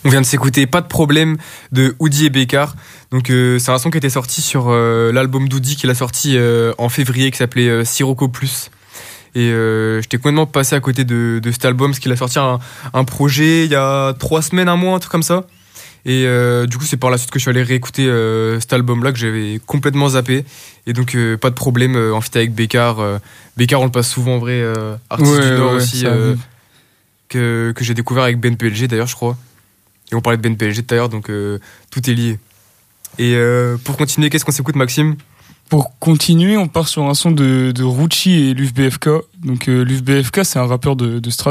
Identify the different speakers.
Speaker 1: On vient de s'écouter Pas de problème de Hoodie et Bécard. Donc c'est un son qui était sorti sur l'album d'Hoodie qu'il a sorti en février qui s'appelait Sirocco Plus. Et j'étais complètement passé à côté de cet album parce qu'il a sorti un projet il y a 3 semaines, un mois, un truc comme ça. Et du coup c'est par la suite que je suis allé réécouter cet album-là que j'avais complètement zappé. Et donc Pas de problème en feat avec Bécard. Bécard on le passe souvent en vrai, artiste du Nord aussi que j'ai découvert avec Ben PLG d'ailleurs je crois. Et on parlait de Ben PLG tout à l'heure, donc tout est lié. Et pour continuer, qu'est-ce qu'on s'écoute, Maxime ?
Speaker 2: Pour continuer, on part sur un son de Rucci et Luf BFK. Donc Luf BFK, c'est un rappeur de Strasbourg.